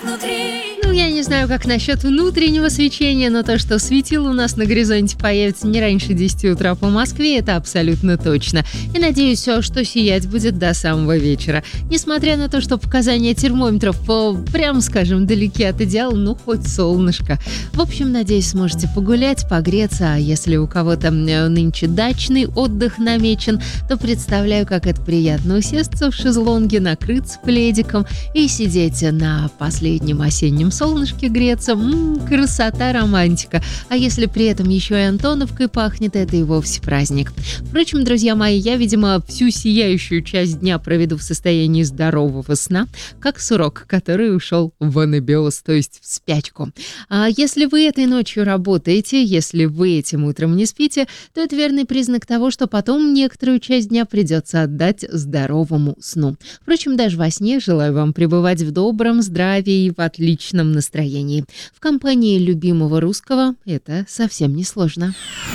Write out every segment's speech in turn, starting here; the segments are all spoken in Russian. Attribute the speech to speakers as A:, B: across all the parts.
A: Ну, я не знаю, как насчет внутреннего свечения, но то, что светило у нас на горизонте появится не раньше 10 утра по Москве, это абсолютно точно. И надеюсь, что сиять будет до самого вечера. Несмотря на то, что показания термометров, прям скажем, далеки от идеала, ну, хоть солнышко. В общем, надеюсь, сможете погулять, погреться, а если у кого-то нынче дачный отдых намечен, то представляю, как это приятно усесться в шезлонге, накрыться пледиком и сидеть на последнем осеннем солнышке греться. Красота, романтика. А если при этом еще и Антоновкой пахнет, это и вовсе праздник. Впрочем, друзья мои, я, видимо, всю сияющую часть дня проведу в состоянии здорового сна, как сурок, который ушел в анабиоз, то есть в спячку. А если вы этой ночью работаете, если вы этим утром не спите, то это верный признак того, что потом некоторую часть дня придется отдать здоровому сну. Впрочем, даже во сне желаю вам пребывать в добром здравии и в отличном настроении. В компании любимого русского это совсем не сложно.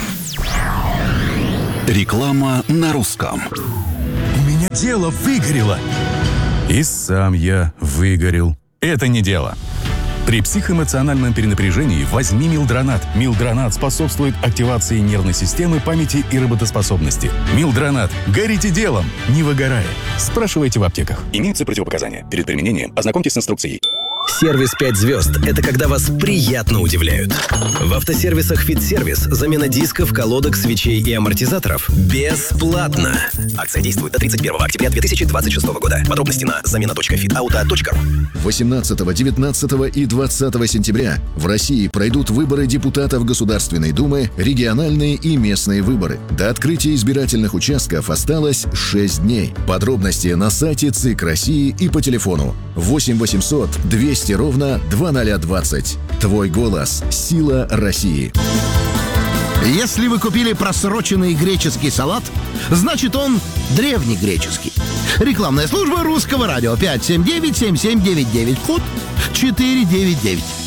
B: Реклама на русском.
C: У меня дело выгорело. И сам я выгорел. Это не дело. При психоэмоциональном перенапряжении возьми Милдронат. Милдронат способствует активации нервной системы, памяти и работоспособности. Милдронат. Горите делом, не выгорая. Спрашивайте в аптеках. Имеются противопоказания. Перед применением ознакомьтесь с инструкцией.
D: Сервис 5 звезд – это когда вас приятно удивляют. В автосервисах «Фитсервис» замена дисков, колодок, свечей и амортизаторов бесплатно. Акция действует до 31 октября 2026 года. Подробности на замена.fitauto.ru.
E: 18, 19 и 20 сентября в России пройдут выборы депутатов Государственной Думы, региональные и местные выборы. До открытия избирательных участков осталось 6 дней. Подробности на сайте ЦИК России и по телефону 8 800 200 ровно 2020. Твой голос – сила России.
F: Если вы купили просроченный греческий салат, значит он древнегреческий. Рекламная служба Русского радио 579-7799, код 499.